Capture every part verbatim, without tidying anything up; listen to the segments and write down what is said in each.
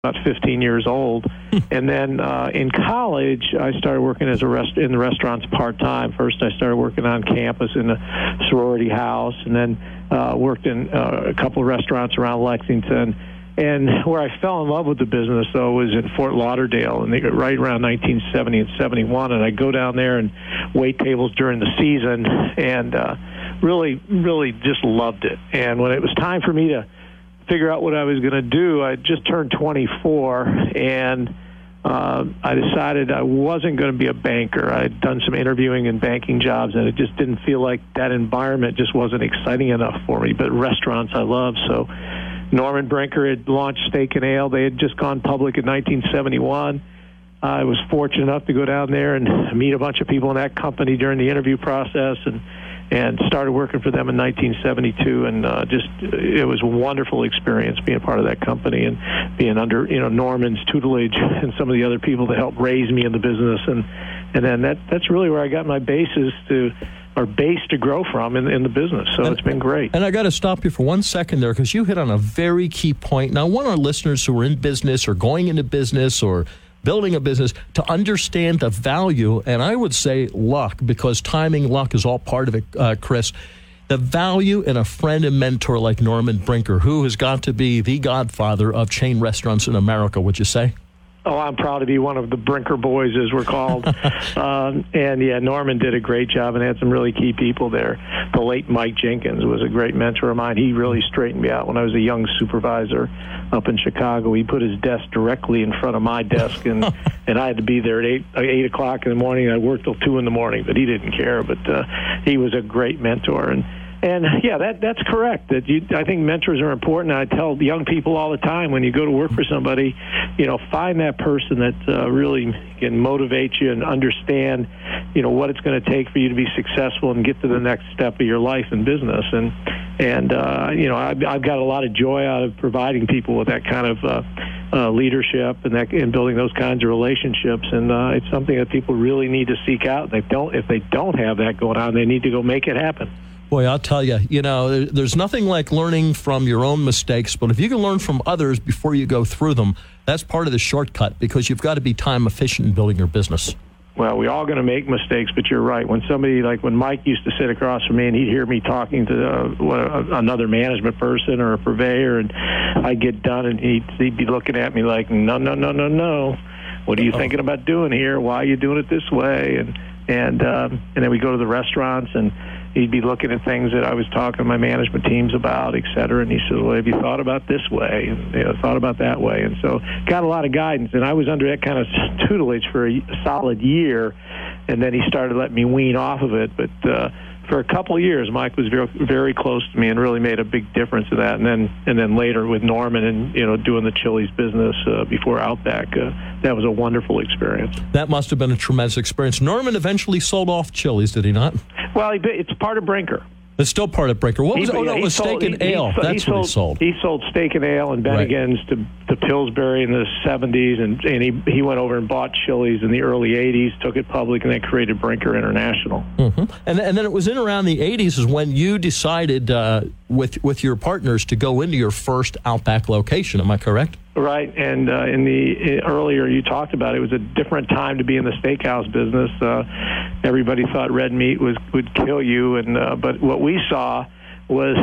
about fifteen years old. And then uh, in college, I started working as a rest- in the restaurants part-time. First, I started working on campus in a sorority house, and then uh, worked in uh, a couple of restaurants around Lexington. And where I fell in love with the business, though, was in Fort Lauderdale, and they got right around nineteen seventy and seventy-one. And I go down there and wait tables during the season, and uh, really, really just loved it. And when it was time for me to figure out what I was going to do, I just turned twenty-four, and uh, I decided I wasn't going to be a banker. I had done some interviewing and banking jobs, and it just didn't feel like that environment just wasn't exciting enough for me. But restaurants I love, so Norman Brinker had launched Steak and Ale. They had just gone public in nineteen seventy-one. I was fortunate enough to go down there and meet a bunch of people in that company during the interview process, and and started working for them in nineteen seventy-two, and uh, just it was a wonderful experience being part of that company and being under you know Norman's tutelage and some of the other people that helped raise me in the business, and and then that that's really where I got my basis to or base to grow from in, in the business. So and, it's been great. And I got to stop you for one second there, because you hit on a very key point. Now, I want our listeners who are in business or going into business or building a business to understand the value, and I would say luck, because timing, luck is all part of it, uh, Chris. The value in a friend and mentor like Norman Brinker, who has got to be the godfather of chain restaurants in America, would you say? Oh, I'm proud to be one of the Brinker boys, as we're called. um, and, yeah, Norman did a great job and had some really key people there. The late Mike Jenkins was a great mentor of mine. He really straightened me out when I was a young supervisor up in Chicago. He put his desk directly in front of my desk, and, and I had to be there at eight, eight o'clock in the morning. I worked till two in the morning, but he didn't care. But uh, he was a great mentor. And And, yeah, that that's correct. That you, I think mentors are important. I tell young people all the time, when you go to work for somebody, you know, find that person that uh, really can motivate you and understand, you know, what it's going to take for you to be successful and get to the next step of your life and business. And, and uh, you know, I've, I've got a lot of joy out of providing people with that kind of uh, uh, leadership and, that, and building those kinds of relationships. And uh, it's something that people really need to seek out. They don't, if they don't have that going on, they need to go make it happen. Boy, I'll tell you, you know, there's nothing like learning from your own mistakes, but if you can learn from others before you go through them, that's part of the shortcut, because you've got to be time efficient in building your business. Well, we're all going to make mistakes, but you're right. When somebody, like when Mike used to sit across from me and he'd hear me talking to uh, another management person or a purveyor, and I'd get done and he'd, he'd be looking at me like, no, no, no, no, no. What are you Uh-oh. thinking about doing here? Why are you doing it this way? And and um, and then we go to the restaurants, and he'd be looking at things that I was talking to my management teams about, et cetera. And he said, well, have you thought about this way? And, you know, thought about that way. And so got a lot of guidance. And I was under that kind of tutelage for a solid year. And then he started letting me wean off of it. But uh, for a couple of years, Mike was very, very close to me and really made a big difference in that. And then and then later with Norman and, you know, doing the Chili's business uh, before Outback, uh, that was a wonderful experience. That must have been a tremendous experience. Norman eventually sold off Chili's, did he not? Well, he, it's part of Brinker. It's still part of Brinker. What was he, it? Oh, no, it was sold, Steak and he, Ale. He, That's he what sold, he sold. He sold Steak and Ale and Bennigan's right. to, to Pillsbury in the seventies, and, and he, he went over and bought Chili's in the early eighties, took it public, and then created Brinker International. Mm-hmm. And, and then it was in around the eighties is when you decided uh, with, with your partners to go into your first Outback location. Am I correct? Right, and uh, in the uh, earlier you talked about it, it was a different time to be in the steakhouse business. Uh, everybody thought red meat was would kill you, and uh, but what we saw was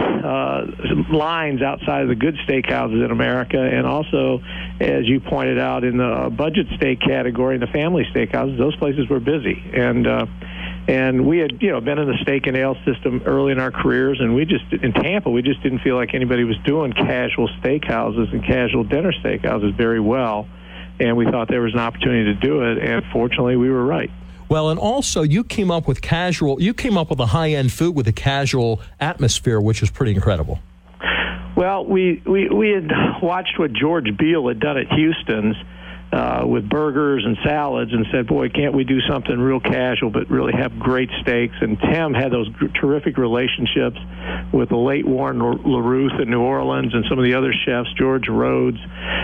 uh, lines outside of the good steakhouses in America, and also, as you pointed out, in the budget steak category, in the family steakhouses, those places were busy, and. Uh, And we had, you know, been in the Steak and Ale system early in our careers, and we just, in Tampa, we just didn't feel like anybody was doing casual steakhouses and casual dinner steakhouses very well, and we thought there was an opportunity to do it, and fortunately, we were right. Well, and also, you came up with casual, you came up with a high-end food with a casual atmosphere, which is pretty incredible. Well, we, we, we had watched what George Beale had done at Houston's, Uh, with burgers and salads, and said, boy, can't we do something real casual but really have great steaks? And Tim had those g- terrific relationships with the late Warren LaRuth in New Orleans and some of the other chefs, George Rhodes,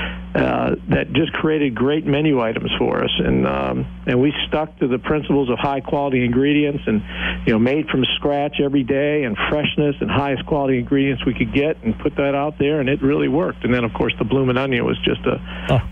uh, that just created great menu items for us. And um, and we stuck to the principles of high-quality ingredients and, you know, made from scratch every day, and freshness and highest quality ingredients we could get, and put that out there, and it really worked. And then, of course, the Bloomin' Onion was just a, oh.